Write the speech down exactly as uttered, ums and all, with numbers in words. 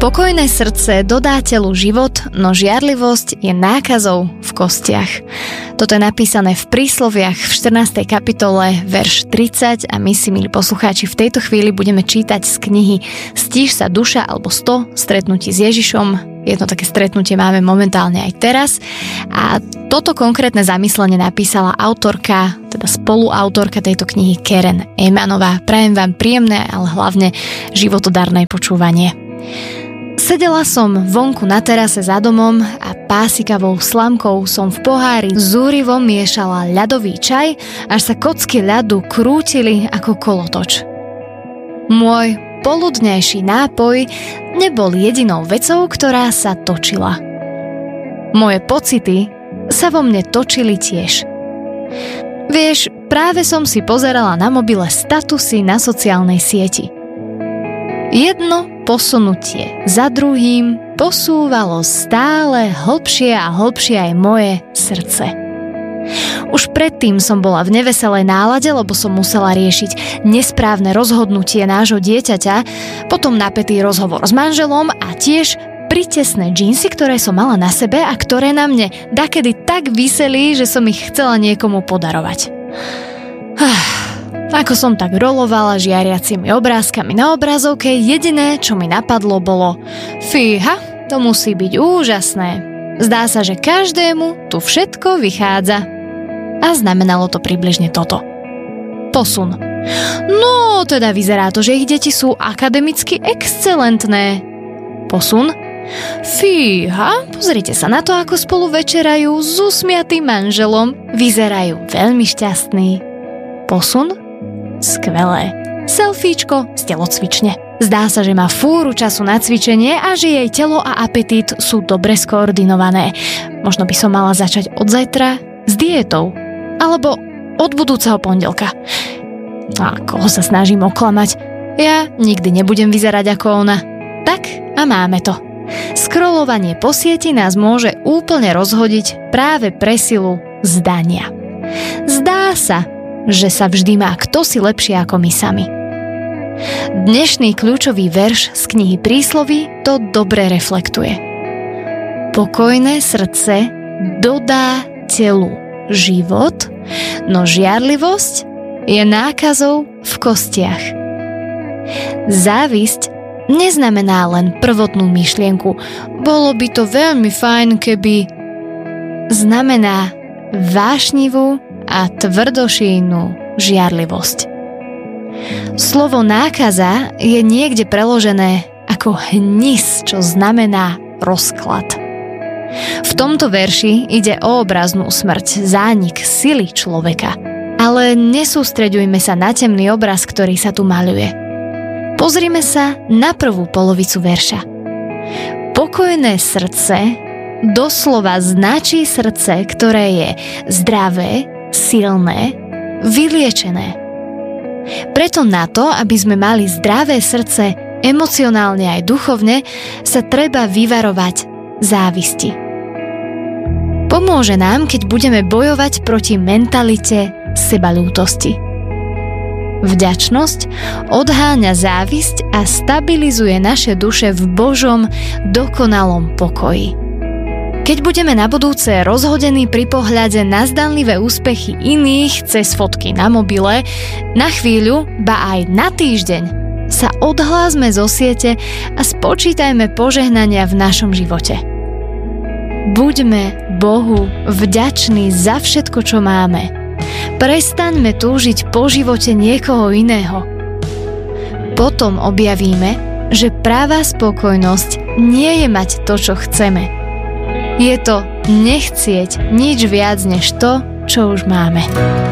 Pokojné srdce dodá telu život, no žiarlivosť je nákazou v kostiach. Toto je napísané v Prísloviach v štrnástej kapitole, verš tridsať a my si, milí poslucháči, v tejto chvíli budeme čítať z knihy Stíš sa duša alebo sto stretnutí s Ježišom. Jedno také stretnutie máme momentálne aj teraz a toto konkrétne zamyslenie napísala autorka, teda spoluautorka tejto knihy Karen Emanová. Prajem vám príjemné, ale hlavne životodarné počúvanie. Sedela som vonku na terase za domom a pásikavou slamkou som v pohári zúrivo miešala ľadový čaj, až sa kocky ľadu krútili ako kolotoč. Môj poludnejší nápoj nebol jedinou vecou, ktorá sa točila. Moje pocity sa vo mne točili tiež. Vieš, práve som si pozerala na mobile statusy na sociálnej sieti. Jedno posunutie za druhým posúvalo stále hlbšie a hlbšie aj moje srdce. Už predtým som bola v neveselej nálade, lebo som musela riešiť nesprávne rozhodnutie nášho dieťaťa, potom napätý rozhovor s manželom a tiež pritesné džínsy, ktoré som mala na sebe a ktoré na mne dakedy tak viseli, že som ich chcela niekomu podarovať. Ako som tak rolovala žiariacimi obrázkami na obrazovke, jediné, čo mi napadlo, bolo fíha, to musí byť úžasné. Zdá sa, že každému tu všetko vychádza. A znamenalo to približne toto. Posun. No, teda vyzerá to, že ich deti sú akademicky excelentné. Posun. Fíha, pozrite sa na to, ako spolu večerajú s usmiatým manželom. Vyzerajú veľmi šťastní. Posun. Skvelé. Selfiečko z telocvične. Zdá sa, že má fúru času na cvičenie a že jej telo a apetít sú dobre skoordinované. Možno by som mala začať od zajtra s diétou. Alebo od budúceho pondelka. A koho sa snažím oklamať? Ja nikdy nebudem vyzerať ako ona. Tak a máme to. Scrollovanie po sieti nás môže úplne rozhodiť práve pre silu zdania. Zdá sa, že sa vždy má kto si lepšie ako my sami. Dnešný kľúčový verš z knihy Prísloví to dobre reflektuje. Pokojné srdce dodá telu život, no žiarlivosť je nákazou v kostiach. Závisť neznamená len prvotnú myšlienku. Bolo by to veľmi fajn, keby... Znamená vášnivú a tvrdošíjnu žiarlivosť. Slovo nákaza je niekde preložené ako hnis, čo znamená rozklad. V tomto verši ide o obraznú smrť, zánik sily človeka. Ale nesústreďujme sa na temný obraz, ktorý sa tu maľuje. Pozrime sa na prvú polovicu verša. Pokojné srdce doslova značí srdce, ktoré je zdravé, silné, vyliečené. Preto na to, aby sme mali zdravé srdce emocionálne aj duchovne, sa treba vyvarovať závisti. Pomôže nám, keď budeme bojovať proti mentalite sebaľútosti. Vďačnosť odháňa závisť a stabilizuje naše duše v Božom dokonalom pokoji. Keď budeme na budúce rozhodení pri pohľade na zdanlivé úspechy iných cez fotky na mobile, na chvíľu, ba aj na týždeň, sa odhlásme zo siete a spočítajme požehnania v našom živote. Buďme Bohu vďační za všetko, čo máme. Prestaňme túžiť po živote niekoho iného. Potom objavíme, že pravá spokojnosť nie je mať to, čo chceme. Je to nechcieť nič viac než to, čo už máme.